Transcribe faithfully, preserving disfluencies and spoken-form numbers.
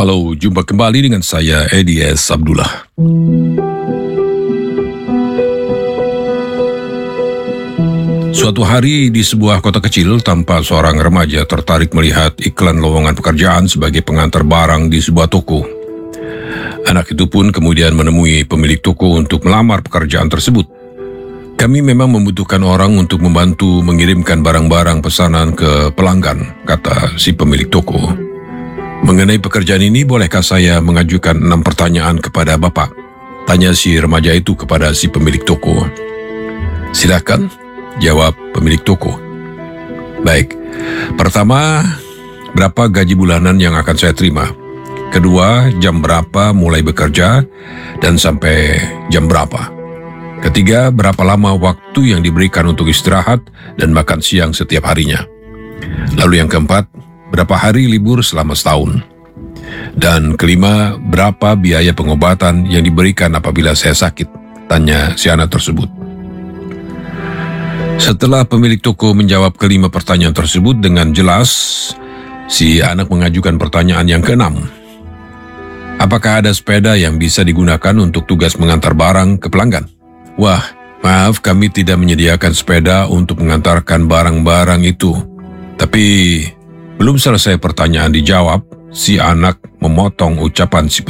Halo, jumpa kembali dengan saya Edi S. Abdullah. Suatu hari di sebuah kota kecil, tampak seorang remaja tertarik melihat iklan lowongan pekerjaan sebagai pengantar barang di sebuah toko. Anak itu pun kemudian menemui pemilik toko untuk melamar pekerjaan tersebut. Kami memang membutuhkan orang untuk membantu mengirimkan barang-barang pesanan ke pelanggan, kata si pemilik toko. Mengenai pekerjaan ini, bolehkah saya mengajukan enam pertanyaan kepada Bapak? Tanya si remaja itu kepada si pemilik toko. Silakan, jawab pemilik toko. Baik, pertama, berapa gaji bulanan yang akan saya terima? Kedua, jam berapa mulai bekerja dan sampai jam berapa? Ketiga, berapa lama waktu yang diberikan untuk istirahat dan makan siang setiap harinya? Lalu yang keempat, berapa hari libur selama setahun? Dan kelima, berapa biaya pengobatan yang diberikan apabila saya sakit? Tanya si anak tersebut. Setelah pemilik toko menjawab kelima pertanyaan tersebut dengan jelas, si anak mengajukan pertanyaan yang keenam. Apakah ada sepeda yang bisa digunakan untuk tugas mengantar barang ke pelanggan? Wah, maaf, kami tidak menyediakan sepeda untuk mengantarkan barang-barang itu. Tapi belum selesai pertanyaan dijawab, si anak memotong ucapan si